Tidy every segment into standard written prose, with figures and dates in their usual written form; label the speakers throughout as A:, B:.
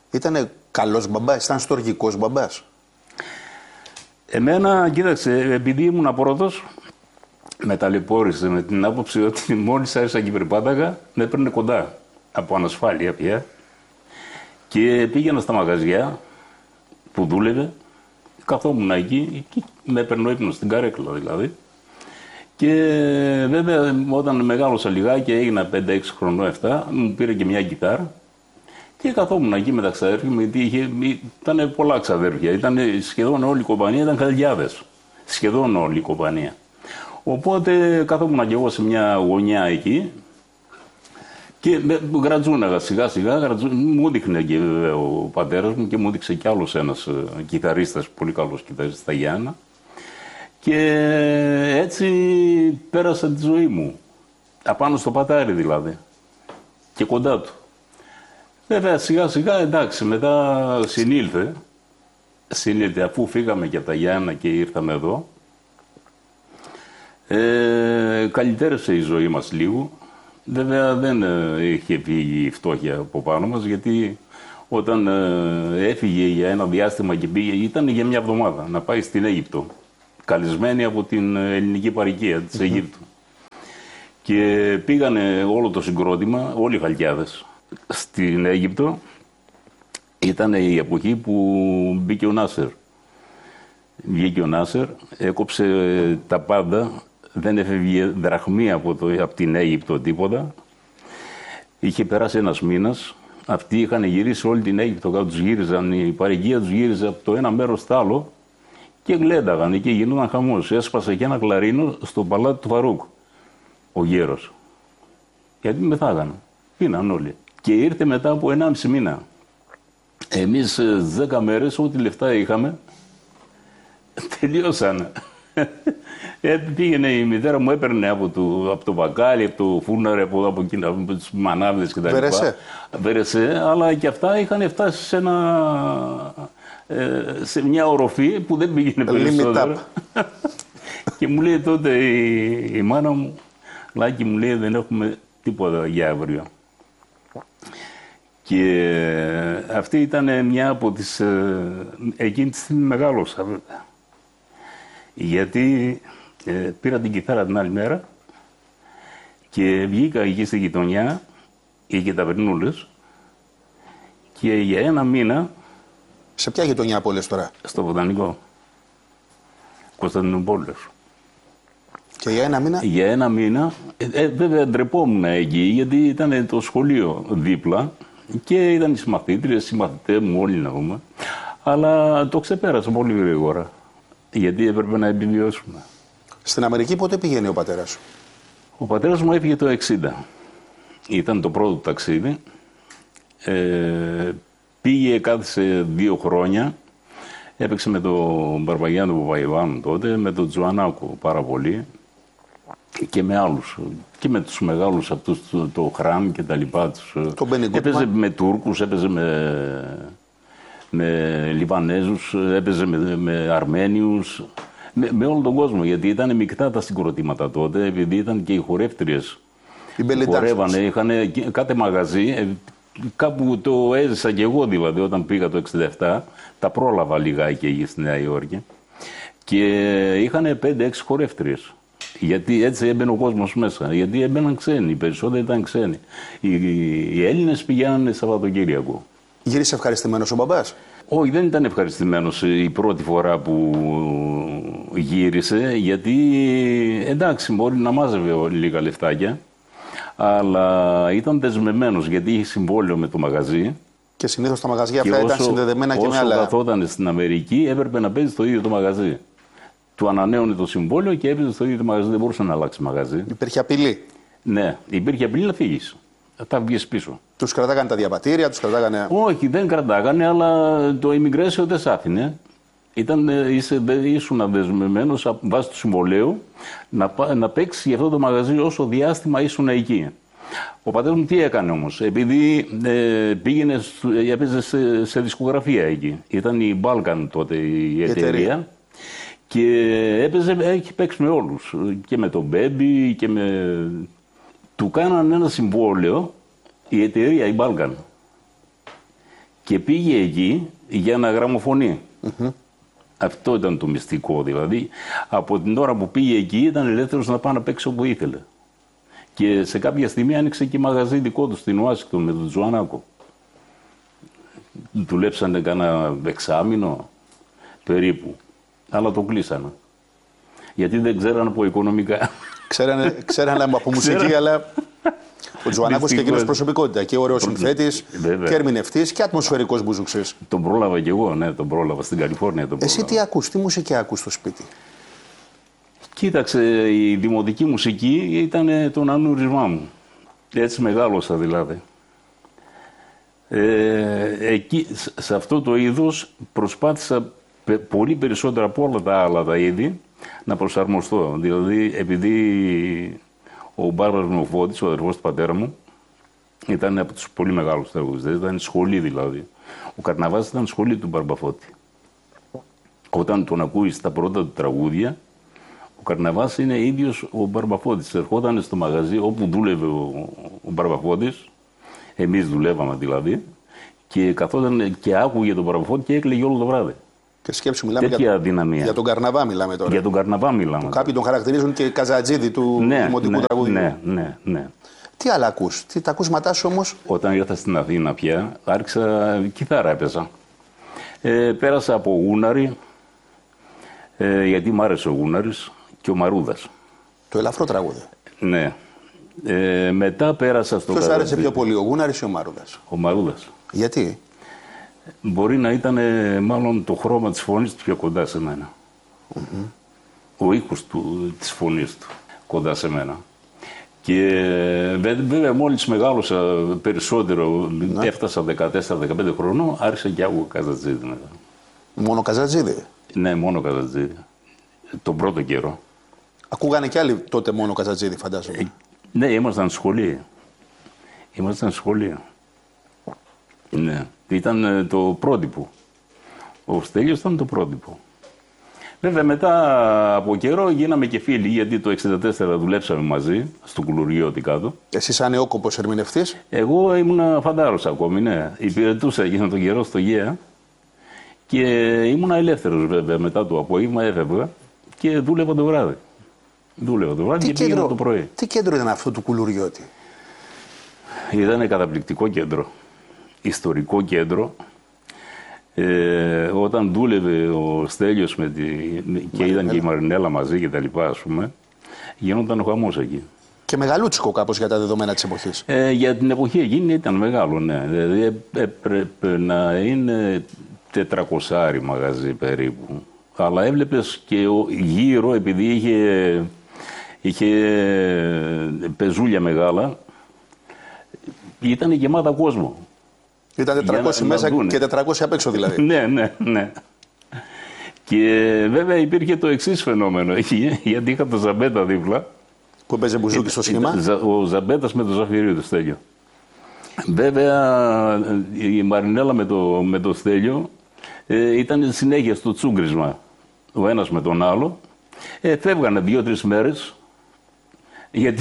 A: Ήτανε καλός μπαμπάς, ήταν στοργικός μπαμπάς?
B: Εμένα, κοίταξε, επειδή ήμουν πρώτος, με ταλαιπώρησε με την άποψη ότι μόλις άρχισα και περπάταγα, με έπαιρνε κοντά από ανασφάλεια πια. Και πήγαινα στα μαγαζιά που δούλευε, καθόμουν εκεί και με έπαιρνε ο ύπνος στην καρέκλα δηλαδή. Και βέβαια όταν μεγάλωσα λιγάκι και έγινα 5-6 χρονών, 7, μου πήρε και μια κιθάρα και καθόμουν εκεί με τα ξαδέρφια μου, γιατί ήταν πολλά ξαδέρφια, ήταν σχεδόν όλη η κομπανία, ήταν χιλιάδες, σχεδόν όλη η κομπανία. Οπότε καθόμουν και εγώ σε μια γωνιά εκεί και γρατζούναγα σιγά σιγά, μου δείχνε και βέβαια ο πατέρας μου και μου δείξε κι άλλος ένας κιθαρίστας, πολύ καλός κιθαρίστας, στα Γιάννα. Και έτσι πέρασα τη ζωή μου, απάνω στο πατάρι δηλαδή και κοντά του. Βέβαια σιγά σιγά εντάξει, μετά συνήλθε αφού φύγαμε και από τα Γιάννα και ήρθαμε εδώ. Καλυτέρευσε η ζωή μας λίγο. Βέβαια δεν είχε φύγει η φτώχεια από πάνω μας, γιατί όταν έφυγε για ένα διάστημα και πήγε, ήταν για μια εβδομάδα να πάει στην Αίγυπτο, καλεσμένη από την ελληνική παροικία της Αιγύπτου. Και πήγανε όλο το συγκρότημα, όλοι οι χαλκιάδες, στην Αίγυπτο. Ήταν η εποχή που μπήκε ο Νάσερ. Βγήκε ο Νάσερ, έκοψε τα πάντα, δεν έφευγε δραχμή από την Αίγυπτο τίποτα. Είχε περάσει ένας μήνας, αυτοί είχαν γυρίσει όλη την Αίγυπτο, κάτω τους γύριζαν, η παροικία τους γύριζε από το ένα μέρος στο άλλο και γλένταγαν εκεί, γινόταν χαμός. Έσπασε και ένα κλαρίνο στο παλάτι του Φαρούκ, ο γέρος. Γιατί μεθάγανε, πίναν όλοι. Και ήρθε μετά από 1,5 μήνα. Εμείς 10 μέρες, ό,τι λεφτά είχαμε, τελειώσανε. Πήγαινε η μητέρα μου, έπαιρνε από το μπακάλι, από το φούρναρε, από τους μανάβδες κτλ. Βέρεσε, αλλά και αυτά είχαν φτάσει σε μια οροφή που δεν πήγαινε περισσότερο. Και μου λέει τότε η μάνα μου, Λάκη, μου λέει, δεν έχουμε τίποτα για αύριο. Και αυτή ήταν μια από τις, εκείνη τη στιγμή μεγάλωσα βέβαια. Γιατί πήρα την κιθάρα την άλλη μέρα και βγήκα εκεί στη γειτονιά, είχε ταβερνούλες, και για 1 μήνα...
A: Σε ποια γειτονιά από όλες τώρα?
B: Στο Βοτανικό, Κωνσταντινούπολης.
A: Και για 1 μήνα?
B: Για 1 μήνα, βέβαια ντρεπόμουν εκεί, γιατί ήταν το σχολείο δίπλα και ήταν οι συμμαθήτριες, οι μαθητές μου, όλοι να δούμε. Αλλά το ξεπέρασα πολύ γρήγορα, γιατί έπρεπε να επιβιώσουμε.
A: Στην Αμερική πότε πηγαίνει ο πατέρας σου?
B: Ο πατέρας μου έφυγε το 1960. Ήταν το πρώτο ταξίδι. Πήγε, κάθισε 2 χρόνια. Έπαιξε με τον Μπαρμπαγιάννη του Παπαϊβάνου τότε, με τον Τζουανάκο πάρα πολύ και με άλλους. Και με τους μεγάλους αυτούς, το Χράμ και τα λοιπά. Έπαιζε με Τούρκους, έπαιζε με Λιβανέζους, έπαιζε με Αρμένιους, με όλο τον κόσμο, γιατί ήταν μεικτά τα συγκροτήματα τότε, επειδή ήταν και οι χορεύτριες που χορεύανε, είχαν κάθε μαγαζί, κάπου το έζησα και εγώ δηλαδή όταν πήγα το 1967, τα πρόλαβα λιγάκι εκεί στη Νέα Υόρκη και είχαν 5-6 χορεύτριες. Γιατί έτσι έμπαινε ο κόσμος μέσα. Γιατί έμπαιναν ξένοι, οι περισσότεροι ήταν ξένοι. Οι Έλληνες πηγαίνανε Σαββατοκύριακο.
A: Γύρισε ευχαριστημένος ο μπαμπάς?
B: Όχι, δεν ήταν ευχαριστημένος η πρώτη φορά που γύρισε, γιατί εντάξει, μπορεί να μάζευε λίγα λεφτάκια, αλλά ήταν δεσμευμένος γιατί είχε συμβόλαιο με το μαγαζί. Και
A: συνήθως τα μαγαζιά αυτά ήταν συνδεδεμένα και με άλλα.
B: Όσο καθόταν στην Αμερική, έπρεπε να παίζει στο ίδιο το μαγαζί. Του ανανέωνε το συμβόλαιο και έπαιζε στο ίδιο το μαγαζί. Δεν μπορούσε να αλλάξει μαγαζί.
A: Υπήρχε απειλή?
B: Ναι, υπήρχε απειλή να φύγει. Θα βγεις πίσω.
A: Τους κρατάγανε τα διαβατήρια, τους κρατάγανε?
B: Όχι, δεν κρατάγανε, αλλά το immigration δεν σ' άφηνε. Ήσουν δεσμευμένος βάσει του συμβολέου να παίξει για αυτό το μαγαζί όσο διάστημα ήσουν εκεί. Ο πατέρας μου τι έκανε όμως? Επειδή πήγαινε, έπαιζε σε δισκογραφία εκεί. Ήταν η Balkan τότε η εταιρεία. Και έχει παίξει με όλους. Και με τον Baby και με... Του κάνανε ένα συμβόλαιο η εταιρεία, η Balkan. Και πήγε εκεί για να γραμμοφωνεί. Αυτό ήταν το μυστικό, δηλαδή. Από την ώρα που πήγε εκεί ήταν ελεύθερος να πάει να παίξει όπου ήθελε. Και σε κάποια στιγμή άνοιξε και μαγαζί δικό του στην Ουάσιγκτον με τον Τζουανάκο. Δουλέψανε κάνα εξάμηνο περίπου, αλλά το κλείσανε. Γιατί δεν ξέρανε από οικονομικά.
A: Ξέρανε από μουσική, αλλά ο Τζουανάκος και εκείνος προσωπικότητα. Και ωραίος συνθέτης, και ερμηνευτής και ατμοσφαιρικός μπουζουξής.
B: Τον πρόλαβα κι εγώ, ναι, τον πρόλαβα στην Καλιφόρνια.
A: Εσύ τι ακούς, τι μουσική ακούς στο σπίτι?
B: Κοίταξε, η δημοτική μουσική ήταν το ανούρισμά μου. Έτσι μεγάλωσα δηλαδή. Εκεί, σε αυτό το είδος προσπάθησα πολύ περισσότερα από όλα τα άλλα τα είδη να προσαρμοστώ. Δηλαδή, επειδή ο Μπάρμπαρος μου ο Φώτης, ο αδερφός του πατέρα μου, ήταν από τους πολύ μεγάλους τραγουδιστές, ήταν σχολή δηλαδή. Ο Καρναβάς ήταν σχολή του Μπαρμπαφώτη. Όταν τον ακούει στα πρώτα του τραγούδια, ο Καρναβάς είναι ίδιος ο Μπαρμπαφώτης. Ερχόταν στο μαγαζί όπου δούλευε ο Μπαρμπαφώτης, εμείς δουλεύαμε δηλαδή, και καθόταν και άκουγε τον Μπαρμπαφώτη και έκλαιγε όλο το βράδυ.
A: Και σκέψου, μιλάμε για τον Καρναβά, μιλάμε τώρα.
B: Για τον Καρναβά μιλάμε.
A: Κάποιοι τον χαρακτηρίζουν και Καζατζίδη του δημοτικού τραγουδιού.
B: Ναι.
A: Τι άλλα ακούς, τα ακούσματά σου όμως?
B: Όταν ήρθα στην Αθήνα πια, άρχισα κιθάρα έπαιζα. Πέρασα από γούναρη, γιατί μ' άρεσε ο γούναρης και ο Μαρούδας.
A: Το ελαφρό τραγούδι.
B: Ναι. Μετά πέρασα στο.
A: Ποιος άρεσε πιο πολύ, ο γούναρης ή ο Μαρούδας?
B: Ο Μαρούδας.
A: Γιατί?
B: Μπορεί να ήταν μάλλον το χρώμα της φωνής του πιο κοντά σε μένα. Ο ήχος της φωνής του κοντά σε μένα. Και βέβαια μόλις μεγάλωσα περισσότερο, έφτασα 14-15 χρονών, άρχισα και άκουγα Καζατζίδη μετά.
A: Μόνο Καζατζίδη?
B: Ναι, μόνο Καζατζίδη. Τον πρώτο καιρό.
A: Ακούγανε κι άλλοι τότε μόνο Καζατζίδη, φαντάζομαι.
B: Ναι, ήμασταν σχολεία. Ναι. Ήταν το πρότυπο. Ο Στέλιος ήταν το πρότυπο. Βέβαια μετά από καιρό γίναμε και φίλοι, γιατί το 1964 δουλέψαμε μαζί στο Κουλουριώτη κάτω.
A: Εσύ σαν νεόκοπος ερμηνευτής?
B: Εγώ ήμουν φαντάρος ακόμη, ναι. Υπηρετούσα εκείνο τον καιρό στο ΓΕΑ και ήμουν ελεύθερος βέβαια. Μετά το απόγευμα έφευγα και δούλευα το βράδυ. Και πήγαινα το πρωί.
A: Τι κέντρο ήταν αυτό του Κουλουριώτη?
B: Ήταν καταπληκτικό κέντρο. Ιστορικό κέντρο. Όταν δούλευε ο Στέλιος και ήταν και η Μαρινέλα μαζί και τα λοιπά, ας πούμε, γινόταν ο χαμός εκεί.
A: Και μεγαλούτσικο κάπως για τα δεδομένα της εποχής.
B: Για την εποχή εκείνη ήταν μεγάλο, ναι. Δηλαδή έπρεπε να είναι 400 μαγαζί περίπου. Αλλά έβλεπες και γύρω, επειδή είχε πεζούλια μεγάλα, ήταν γεμάτα κόσμο.
A: Ήταν 400 μέσα και 400 απ' έξω δηλαδή.
B: Ναι. Και βέβαια υπήρχε το εξής φαινόμενο, γιατί είχα το Ζαμπέτα δίπλα.
A: Που έπαιζε μπουζούκι στο σχήμα.
B: Ο Ζαμπέτας με το Ζαφυρίου του Στέλιο. Βέβαια η Μαρινέλα με το Στέλιο ήταν συνέχεια στο τσούγκρισμα. Ο ένας με τον άλλο. Φεύγανε 2-3 μέρες, γιατί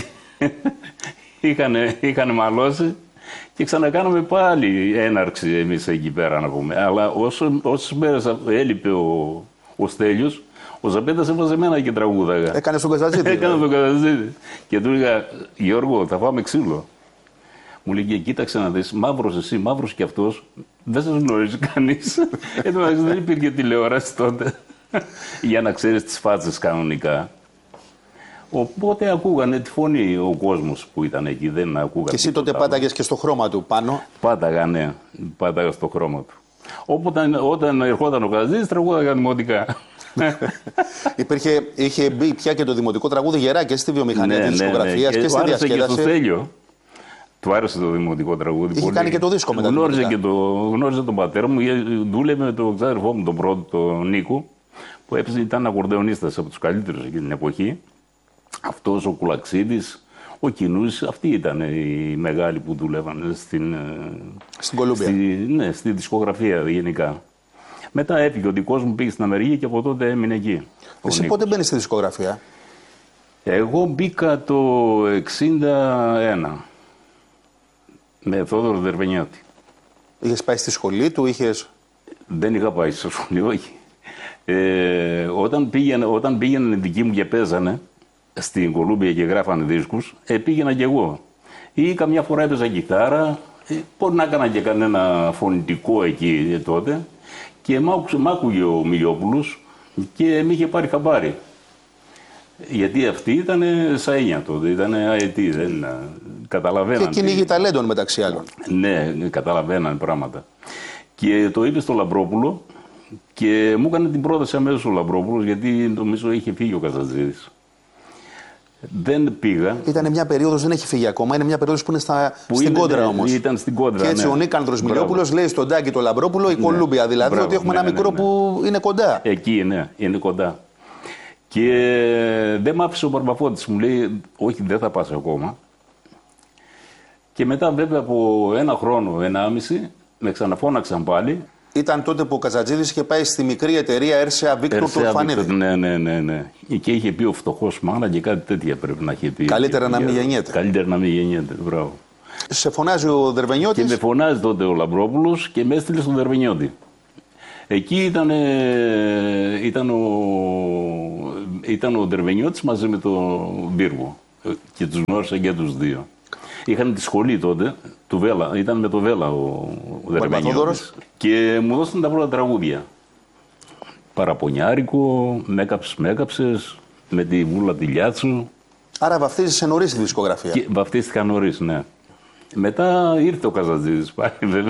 B: είχαν μαλώσει. Και ξανακάναμε πάλι έναρξη εμείς εκεί πέρα να πούμε. Αλλά όσες μέρες έλειπε ο Στέλιος, ο Ζαμπέτας έβαζε εμένα και τραγούδαγα.
A: Έκανε τον Καζατζίδη.
B: Έκανε τον Καζατζίδη. Και του έλεγα, Γιώργο, θα φάμε ξύλο. Μου λέει, κοίταξε να δεις, μαύρος εσύ, μαύρος κι αυτός, δεν σας γνωρίζει κανείς. Δεν υπήρχε τηλεόραση τότε για να ξέρεις τις φάτσες κανονικά. Οπότε ακούγανε τη φωνή ο κόσμος που ήταν εκεί, δεν ακούγανε.
A: Και εσύ τότε πάταγες και στο χρώμα του πάνω.
B: Πάταγα, ναι. Πάταγα στο χρώμα του. Όταν ερχόταν ο Καζατζίδης, τραγούδαγα δημοτικά.
A: Είχε μπει πια και το δημοτικό τραγούδι γερά και στη βιομηχανία της δισκογραφίας και στη διασκέδαση.
B: Και στο Στέλιο. Του άρεσε το δημοτικό τραγούδι.
A: Είχε κάνει και το δίσκο μετά.
B: Γνώριζε τον πατέρα μου, δούλευε με τον ξάδερφό μου, τον πρώτο, τον Νίκο, που ήταν ακορντεονίστας από τους καλύτερους εκείνη την εποχή. Αυτός ο Κουλαξίδης, ο Κινούς, αυτοί ήταν οι μεγάλοι που δούλευαν
A: στην Κολούμπια.
B: Στη δισκογραφία γενικά. Μετά έφυγε ο δικός μου, πήγε στην Αμερική και από τότε έμεινε εκεί.
A: Εσύ πότε μπαίνεις στη δισκογραφία?
B: Εγώ μπήκα το 1961 με Θόδωρο Δερβενιώτη.
A: Είχες πάει στη σχολή του,
B: Δεν είχα πάει στο σχολείο, όχι. Όταν πήγαιναν οι δικοί μου και παίζανε στην Κολούμπια και γράφανε δίσκους, πήγαινα κι εγώ. Ή καμιά φορά έπαιζα κιθάρα, μπορεί να έκανα και κανένα φωνητικό εκεί τότε. Και μ' άκουγε ο Μιλιόπουλος και με είχε πάρει χαμπάρι. Γιατί αυτή ήταν σαΐνια τότε, ήταν αετή, δεν καταλαβαίναν.
A: Και κυνήγη ταλέντων μεταξύ άλλων.
B: Ναι, καταλαβαίναν πράγματα. Και το είπε στο Λαμπρόπουλο και μου έκανε την πρόταση αμέσως ο Λαμπρόπουλος, γιατί νομίζω είχε φύγει ο Καζατζίδης. Δεν πήγα.
A: Ήταν μια περίοδος, δεν έχει φύγει ακόμα, είναι μια περίοδος που είναι στην κόντρα όμως.
B: Ήταν στην κόντρα.
A: Και έτσι ο Νίκανδρος Μιλιόπουλος λέει στον Τάκη το Λαμπρόπουλο η Κολούμπια. Δηλαδή μπράβο, ότι έχουμε ένα μικρό που είναι κοντά.
B: Εκεί είναι κοντά. Και δεν μ' άφησε ο Μπαρμπαφώτης, μου λέει όχι, δεν θα πας ακόμα. Και μετά βέβαια από 1 χρόνο, 1,5 με ξαναφώναξαν πάλι.
A: Ήταν τότε που ο Καζατζίδης είχε πάει στη μικρή εταιρεία Έρσεα Βίκτορ του Ορφανίδη.
B: Ναι. Και είχε πει ο φτωχός μάνα και κάτι τέτοια πρέπει να είχε πει.
A: Καλύτερα να μην γεννιέται.
B: Καλύτερα να μην γεννιέται, μπράβο.
A: Σε φωνάζει ο Δερβενιώτης.
B: Και με φωνάζει τότε ο Λαμπρόπουλος και με έστειλε στον Δερβενιώτη. Εκεί ήταν ο Δερβενιώτης μαζί με τον Μπύργο. Και τους γνώρισα και τους δύο. Είχαν τη σχολή τότε, του Βέλα, ήταν με το Βέλα ο Δερβενιώτης. Και μου δώσαν τα πρώτα τραγούδια. Παραπονιάρικο, Μέκαψες, με τη Βούλα τη Λιάτσου.
A: Άρα βαφτίζεσαι νωρίς τη δισκογραφία.
B: Και βαφτίστηκα νωρίς, ναι. Μετά ήρθε ο Καζατζίδης πάλι, βέβαια.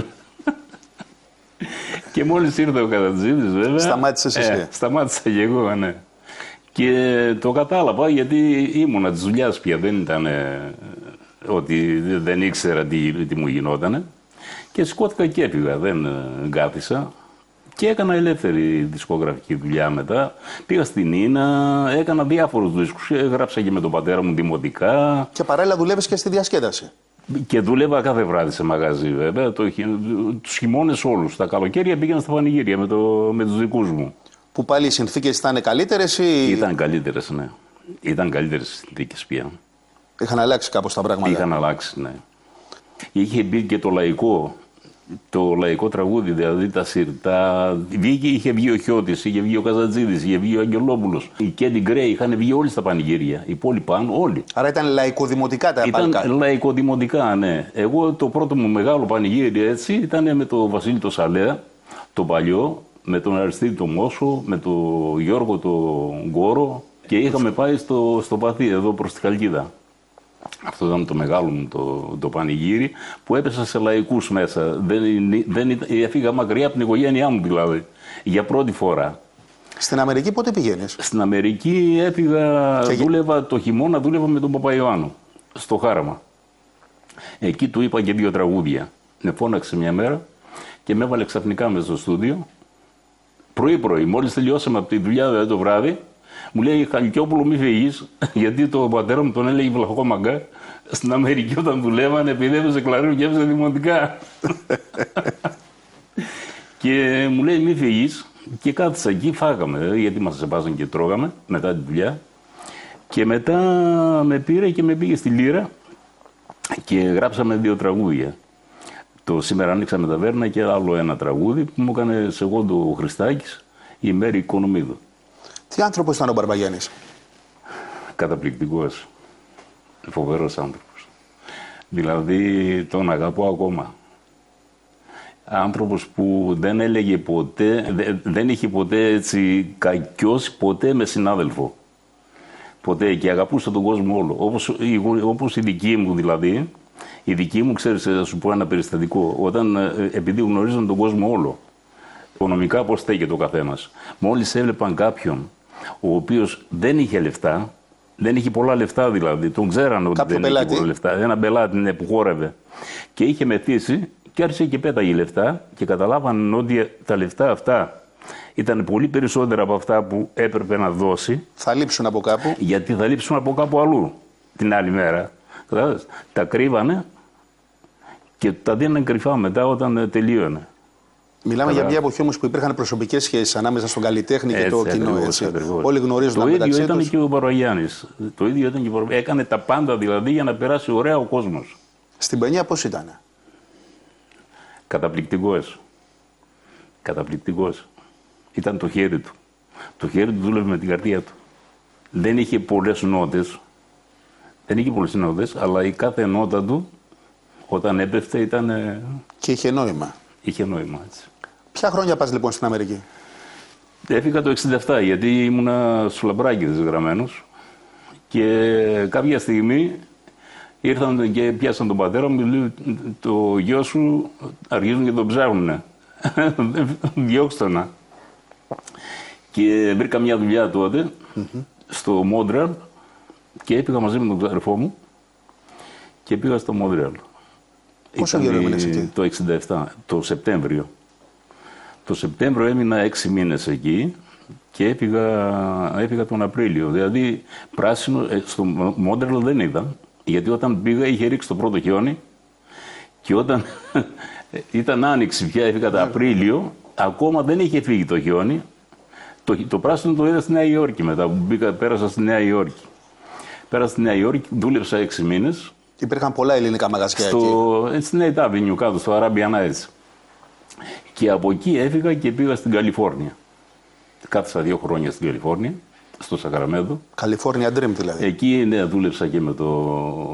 B: Και μόλις ήρθε ο Καζατζίδης, βέβαια.
A: Σταμάτησες εσύ.
B: Σταμάτησα και εγώ, ναι. Και το κατάλαβα γιατί ήμουνα της δουλειάς πια, δεν ήταν ότι δεν ήξερα τι μου γινότανε. Και σηκώθηκα και έφυγα, δεν κάθισα. Και έκανα ελεύθερη δισκογραφική δουλειά μετά. Πήγα στην Ίνα, έκανα διάφορους δίσκους. Γράψα και με τον πατέρα μου δημοτικά.
A: Και παράλληλα δουλεύεις και στη διασκέδαση.
B: Και δούλευα κάθε βράδυ σε μαγαζί, βέβαια. Τους χειμώνες όλους. Τα καλοκαίρια πήγαινα στα πανηγύρια με τους δικούς μου. Που
A: πάλι οι συνθήκες ήταν καλύτερες ή.
B: Ήταν καλύτερες, ναι. Ήταν καλύτερες οι συνθήκες πια.
A: Είχαν αλλάξει κάπως τα πράγματα.
B: Είχαν αλλάξει, ναι. Είχε μπει και το λαϊκό τραγούδι, δηλαδή τα σιρτά. Είχε βγει ο Χιώτης, είχε βγει ο Καζατζίδης, είχε βγει ο Αγγελόπουλος. Οι Κέντι Γκρέι είχαν βγει όλοι στα πανηγύρια. Οι πόλοι πάνω, όλοι.
A: Άρα ήταν λαϊκοδημοτικά τα
B: παλκάρια. Ήταν λαϊκοδημοτικά, ναι. Εγώ το πρώτο μου μεγάλο πανηγύρι έτσι ήταν με τον Βασίλη το Σαλέα, το παλιό, με τον Αριστίδη το Μόσο, με τον Γιώργο το Γκόρο και είχαμε πάει στο Παθή, εδώ προς τη Χαλκίδα. Αυτό ήταν το μεγάλο μου το πανηγύρι που έπεσα σε λαϊκούς μέσα. Έφυγα μακριά από την οικογένειά μου δηλαδή, για πρώτη φορά.
A: Στην Αμερική πότε πηγαίνεις?
B: Στην Αμερική έφυγα, δούλευα το χειμώνα, δούλευα με τον Παπαϊωάννου, στο Χάραμα. Εκεί του είπα και 2 τραγούδια. Με φώναξε μια μέρα και με έβαλε ξαφνικά μέσα στο στούντιο. Πρωί-πρωί, μόλις τελειώσαμε από τη δουλειά το βράδυ, μου λέει Χαλκιόπουλο, μη φύγεις, γιατί το πατέρα μου τον έλεγε Βλαχόμαγκα. Στην Αμερική όταν δουλεύανε, επειδή έπαιζε κλαρίνο και έπαιζε δημοτικά. Και μου λέει μη φύγεις. Και κάθισα εκεί, φάγαμε, γιατί μας επάσαν και τρώγαμε μετά τη δουλειά. Και μετά με πήρε και με πήγε στη Λύρα και γράψαμε 2 τραγούδια. Το Σήμερα ανοίξαμε ταβέρνα και άλλο ένα τραγούδι που μου έκανε σε εγώ το Χριστάκης, η Μέρη Οικονομίδου.
A: Τι άνθρωπος ήταν ο Μπαρμπαγιάννης?
B: Καταπληκτικός. Φοβερός άνθρωπος. Δηλαδή τον αγαπώ ακόμα. Άνθρωπος που δεν έλεγε ποτέ, δεν είχε ποτέ έτσι κακιώσει ποτέ με συνάδελφο. Ποτέ, και αγαπούσε τον κόσμο όλο. Όπως η δική μου δηλαδή. Η δική μου, ξέρεις, θα σου πω ένα περιστατικό. Επειδή γνωρίζαν τον κόσμο όλο. Οικονομικά πώς στέκεται ο καθένας. Μόλις έβλεπαν κάποιον ο οποίος δεν είχε λεφτά, δεν είχε πολλά λεφτά δηλαδή, τον ξέραν ότι δεν είχε πολλά λεφτά. Ένα πελάτη που χόρευε και είχε μεθύσει και άρχισε και πέταγε λεφτά και καταλάβαν ότι τα λεφτά αυτά ήταν πολύ περισσότερα από αυτά που έπρεπε να δώσει.
A: Θα λείψουν από κάπου.
B: Γιατί θα λείψουν από κάπου αλλού την άλλη μέρα. Τα κρύβανε και τα δίνανε κρυφά μετά όταν τελείωνε.
A: Μιλάμε για μια εποχή όμως που υπήρχαν προσωπικές σχέσεις ανάμεσα στον καλλιτέχνη και το κοινό. Όλοι γνωρίζονταν μεταξύ τους.
B: Το ίδιο ήταν και ο Μπαρμπαγιάννης. Έκανε τα πάντα δηλαδή για να περάσει ωραία ο κόσμος.
A: Στην Πενιά πώς ήταν?
B: Καταπληκτικός. Καταπληκτικός. Ήταν το χέρι του. Το χέρι του δούλευε με την καρδία του. Δεν είχε πολλές νότες. Δεν είχε πολλές νότες, αλλά η κάθε νότα του, όταν έπεφτε, ήταν...
A: Και είχε νόημα.
B: Είχε νόημα, έτσι.
A: Ποια χρόνια πας λοιπόν στην Αμερική?
B: Έφυγα το 1967, γιατί ήμουνα στους Λαμπράκηδες γραμμένος. Και κάποια στιγμή ήρθαν και πιάσαν τον πατέρα μου και λέει: το γιο σου αρχίζουν και τον ψάχνουνε. Διώξτε να. Και βρήκα μια δουλειά τότε στο Μόντρεαλ και έπηγα μαζί με τον ξαδερφό μου και πήγα στο Μόντρεαλ.
A: Πόσο καιρό έμεινες εκεί?
B: Το 1967, το Σεπτέμβριο. Το Σεπτέμβριο έμεινα 6 μήνες εκεί και έφυγα τον Απρίλιο. Δηλαδή πράσινο στο Μόντρεαλ δεν είδα, γιατί όταν πήγα είχε ρίξει το πρώτο χιόνι και όταν ήταν άνοιξη πια, έφυγα το Απρίλιο, ακόμα δεν είχε φύγει το χιόνι. Το πράσινο το είδα στη Νέα Υόρκη μετά που πέρασα στη Νέα Υόρκη. Πέρασα στη Νέα Υόρκη, δούλεψα 6 μήνες.
A: Υπήρχαν πολλά ελληνικά μαγαζιά εκεί.
B: Στην Eighth Avenue κάτω, στο Arabian Nights. Και από εκεί έφυγα και πήγα στην Καλιφόρνια. Κάθισα 2 χρόνια στην Καλιφόρνια, στο Σακραμέντο.
A: California Dream δηλαδή.
B: Εκεί δούλεψα και με το